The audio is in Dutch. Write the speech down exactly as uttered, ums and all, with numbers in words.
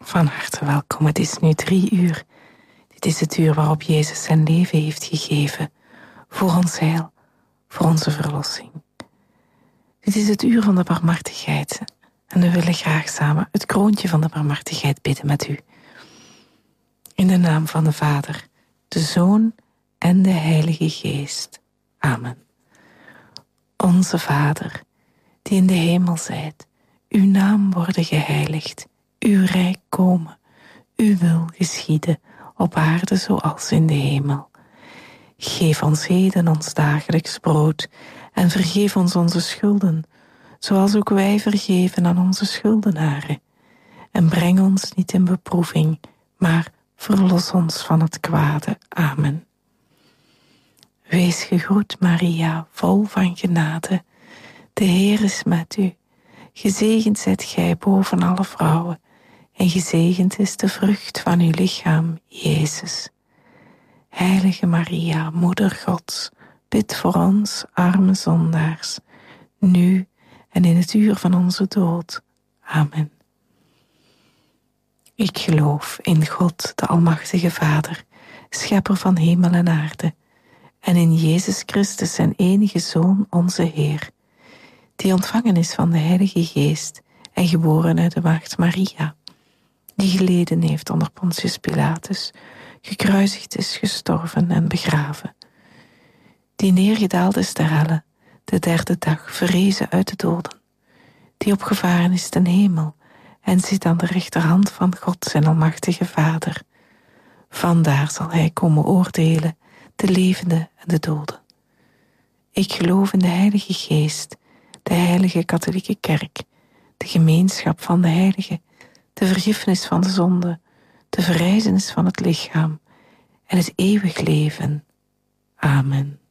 Van harte welkom. Het is nu drie uur. Dit is het uur waarop Jezus zijn leven heeft gegeven. Voor ons heil, voor onze verlossing. Dit is het uur van de barmhartigheid. En we willen graag samen het kroontje van de barmhartigheid bidden met u. In de naam van de Vader, de Zoon en de Heilige Geest. Amen. Onze Vader, die in de hemel zijt, uw naam worden geheiligd, uw rijk komen, uw wil geschieden, op aarde zoals in de hemel. Geef ons heden ons dagelijks brood en vergeef ons onze schulden, zoals ook wij vergeven aan onze schuldenaren. En breng ons niet in beproeving, maar verlos ons van het kwade. Amen. Wees gegroet, Maria, vol van genade. De Heer is met u. Gezegend zijt gij boven alle vrouwen, en gezegend is de vrucht van uw lichaam, Jezus. Heilige Maria, Moeder Gods, bid voor ons, arme zondaars, nu en in het uur van onze dood. Amen. Ik geloof in God, de Almachtige Vader, Schepper van hemel en aarde, en in Jezus Christus, zijn enige Zoon, onze Heer, die ontvangen is van de Heilige Geest en geboren uit de maagd Maria, die geleden heeft onder Pontius Pilatus, gekruisigd is, gestorven en begraven, die neergedaald is ter helle, de derde dag verrezen uit de doden, die opgevaren is ten hemel en zit aan de rechterhand van God, zijn almachtige Vader. Vandaar zal hij komen oordelen de levenden en de doden. Ik geloof in de Heilige Geest, de heilige katholieke kerk, de gemeenschap van de heiligen, de vergiffenis van de zonde, de verrijzenis van het lichaam en het eeuwig leven. Amen.